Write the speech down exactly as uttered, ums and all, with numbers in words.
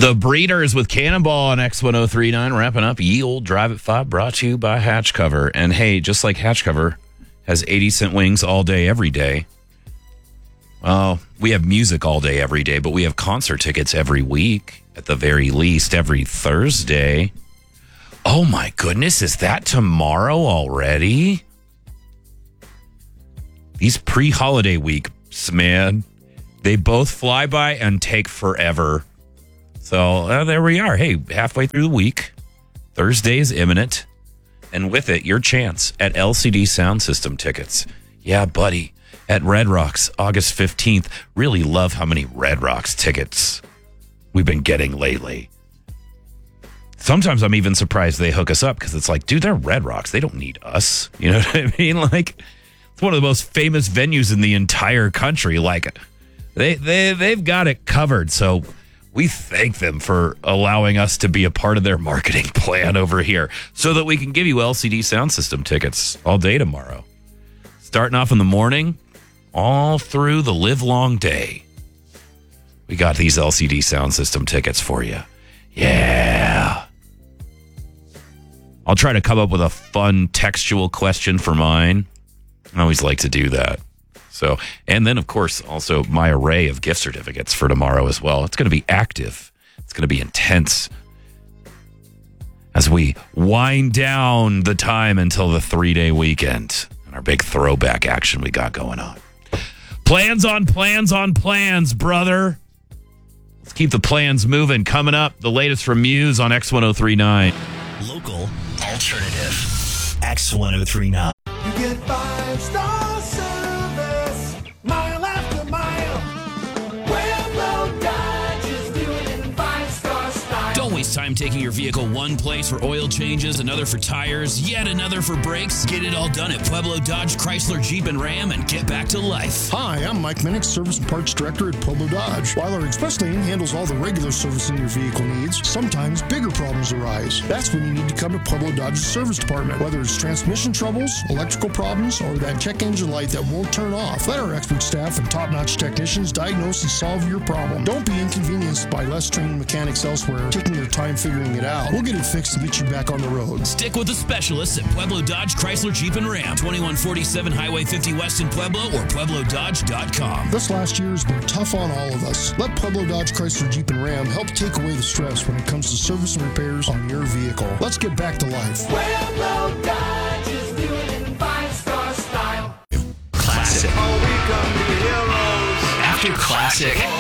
The Breeders with Cannonball on X ten thirty-nine, wrapping up Ye Old Drive at five, brought to you by Hatch Cover. And hey, just like Hatch Cover has eighty cent wings all day, every day. Well, we have music all day, every day, but we have concert tickets every week, at the very least, every Thursday. Oh my goodness, is that tomorrow already? These pre-holiday weeks, man, they both fly by and take forever. So uh, there we are. Hey, halfway through the week, Thursday is imminent, and with it, your chance at L C D Sound System tickets. Yeah, buddy, at Red Rocks, August fifteenth. Really love how many Red Rocks tickets we've been getting lately. Sometimes I'm even surprised they hook us up because it's like, dude, they're Red Rocks. They don't need us. You know what I mean? Like, it's one of the most famous venues in the entire country. Like, they, they, they've got it covered. So we thank them for allowing us to be a part of their marketing plan over here so that we can give you L C D Sound System tickets all day tomorrow. Starting off in the morning, all through the live long day. We got these L C D Sound System tickets for you. Yeah. I'll try to come up with a fun textual question for mine. I always like to do that. So, and then, of course, also my array of gift certificates for tomorrow as well. It's going to be active. It's going to be intense as we wind down the time until the three-day weekend and our big throwback action we got going on. Plans on plans on plans, brother. Let's keep the plans moving. Coming up, the latest from Muse on X ten thirty-nine. Local alternative. X ten thirty-nine. You get five-star service, mile after mile. Pueblo Dodge is doing it in five-star style. Don't waste time taking your vehicle one place for oil changes, another for tires, yet another for brakes. Get it all done at Pueblo Dodge, Chrysler, Jeep, and Ram and get back to life. Hi, I'm Mike Minnick, Service and Parts Director at Pueblo Dodge. While our express lane handles all the regular servicing your vehicle needs, sometimes bigger problems arise. That's when you need to come to Pueblo Dodge's service department. Whether it's transmission troubles, electrical problems, or that check engine light that won't turn off, let our expert staff and top-notch technicians diagnose and solve your problem. Don't be inconvenienced by less trained mechanics elsewhere taking their time figuring it out. We'll get it fixed and get you back on the road. Stick with the specialists at Pueblo Dodge, Chrysler, Jeep, and Ram. twenty-one forty-seven Highway fifty West in Pueblo or pueblo dodge dot com. This last year has been tough on all of us. Let Pueblo Dodge, Chrysler, Jeep, and Ram help take away the stress when it comes to service and repairs on your vehicle. Let's get back to life. Pueblo Dodge is doing it in five-star style. Classic. Oh, we come to heroes. After classic.